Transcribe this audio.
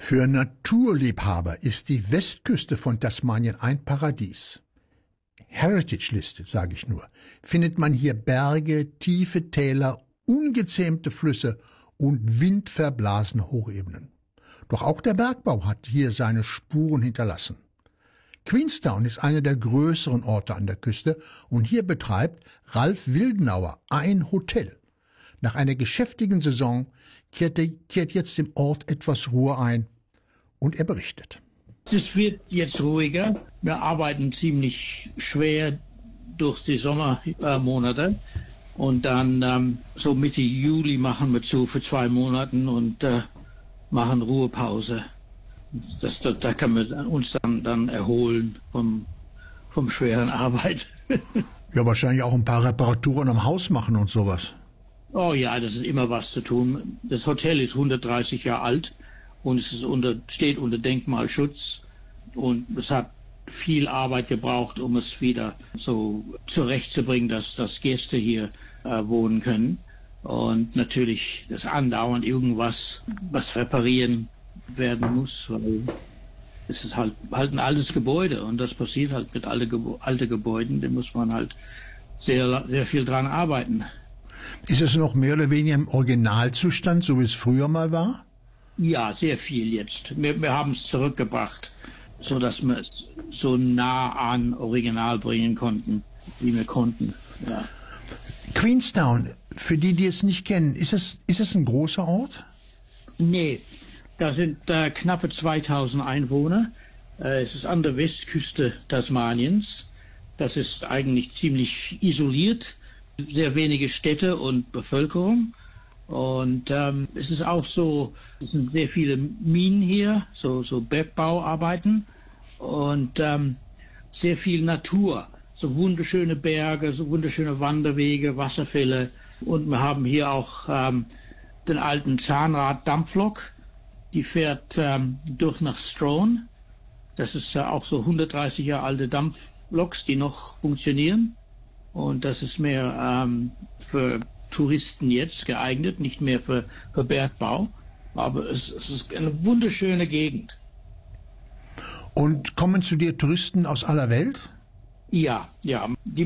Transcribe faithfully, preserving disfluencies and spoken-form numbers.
Für Naturliebhaber ist die Westküste von Tasmanien ein Paradies. Heritage listed, sage ich nur, findet man hier Berge, tiefe Täler, ungezähmte Flüsse und windverblasene Hochebenen. Doch auch der Bergbau hat hier seine Spuren hinterlassen. Queenstown ist einer der größeren Orte an der Küste und hier betreibt Ralf Wildenauer ein Hotel. Nach einer geschäftigen Saison kehrt, er, kehrt jetzt im Ort etwas Ruhe ein und er berichtet. Es wird jetzt ruhiger. Wir arbeiten ziemlich schwer durch die Sommermonate und dann ähm, so Mitte Juli machen wir zu für zwei Monaten und äh, machen Ruhepause. Das, da, da können wir uns dann, dann erholen vom, vom schweren Arbeit. Ja, wahrscheinlich auch ein paar Reparaturen am Haus machen und sowas. Oh ja, das ist immer was zu tun. Das Hotel ist hundertdreißig Jahre alt und es ist unter, steht unter Denkmalschutz und es hat viel Arbeit gebraucht, um es wieder so zurechtzubringen, dass, dass Gäste hier äh, wohnen können. Und natürlich das andauernd irgendwas, was reparieren werden muss, weil es ist halt, halt ein altes Gebäude und das passiert halt mit alte, alte Gebäuden, da muss man halt sehr, sehr viel dran arbeiten. Ist es noch mehr oder weniger im Originalzustand, so wie es früher mal war? Ja, sehr viel jetzt. Wir, wir haben es zurückgebracht, so dass wir es so nah an Original bringen konnten, wie wir konnten. Ja. Queenstown, für die, die es nicht kennen, ist es, ist es ein großer Ort? Nee, da sind äh, knappe zweitausend Einwohner. Äh, es ist an der Westküste Tasmaniens. Das ist eigentlich ziemlich isoliert. Sehr wenige Städte und Bevölkerung. Und ähm, es ist auch so, es sind sehr viele Minen hier, so, so Bergbauarbeiten und ähm, sehr viel Natur. So wunderschöne Berge, so wunderschöne Wanderwege, Wasserfälle. Und wir haben hier auch ähm, den alten Zahnrad-Dampflok. Die fährt ähm, durch nach Strathn. Das ist äh, auch so hundertdreißig Jahre alte Dampfloks, die noch funktionieren. Und das ist mehr ähm, für Touristen jetzt geeignet, nicht mehr für, für Bergbau. Aber es, es ist eine wunderschöne Gegend. Und kommen zu dir Touristen aus aller Welt? Ja, ja. Die